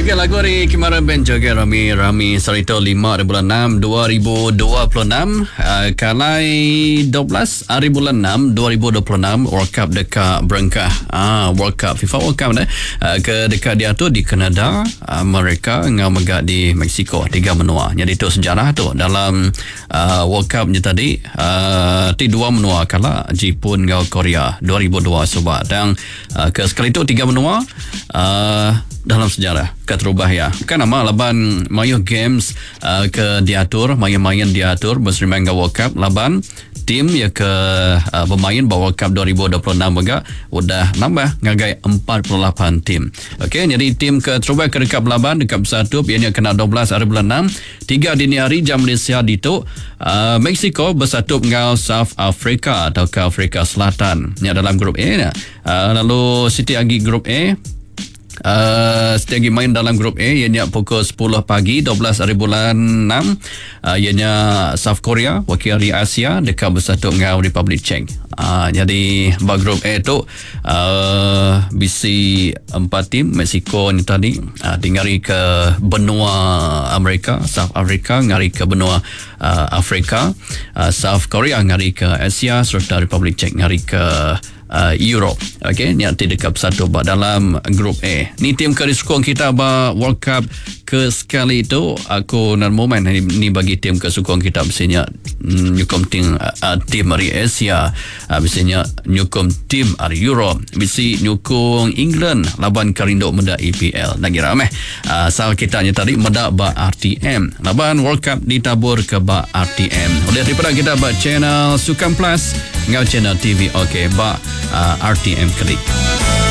Okey, lagu hari Kimaran Band Joget Rami Sarito 5 hari bulan 6 2026. Kalai 12 hari bulan 6 2026 World Cup dekat Berengkah. World Cup FIFA World Cup ke dekat dia tu di Kanada, Amerika ngau megak di Mexico, 3 benua. Jadi tu sejarah tu dalam World Cup ni tadi, ti 2 benua kala Jepun ngau Korea 2002 sebab dan ke sekali tu 3 benua dalam sejarah keterubah ya. Kan nama laban mayu games ke diatur, main diatur berserimbang ke World Cup laban tim ya ke pemain World Cup 2026 juga udah nambah ngagai 48 tim. Okey, jadi tim keterubah ke dekat belaban dekat bersatu ianya kena 12 hari bulan 6 3 dini hari jam Malaysia ditu Mexico bersatu dengan South Africa atau ke Afrika Selatan. Ni dalam grup A. Lalu Siti Agi grup A. Setiap main dalam grup A ianya pukul 10 pagi 12 hari bulan 6 ianya South Korea wakil dari Asia dekat bersatu dengan Republic Czech. Jadi bagi grup A tu bisi 4 tim. Mexico ni tadi ngari ke benua Amerika, South Africa ngari ke benua Afrika, South Korea ngari ke Asia serta Republic Czech ngari ke Europe. Okey, ni nanti dekat satu dalam grup A. Ni tim kerisukong kita World Cup ke sekali itu. Aku dan momen ni bagi tim kesukong kita biasanya nyukum tim dari Asia, biasanya nyukum tim dari Europe, bisi nyukung England laban karindo meda EPL. Lagi ramai sal kita ni tadi meda RTM laban World Cup ditabur ke RTM. Oleh daripada kita channel Sukan Plus ngau channel TV. Okey, RTM klik.